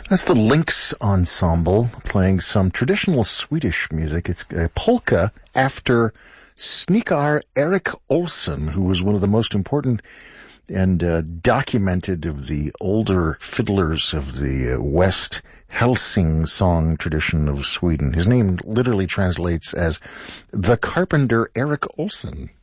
That's the Lynx Ensemble playing some traditional Swedish music. It's a polka after Snikar Erik Olsson, who was one of the most important and documented of the older fiddlers of the West Helsing song tradition of Sweden. His name literally translates as the Carpenter Erik Olsson.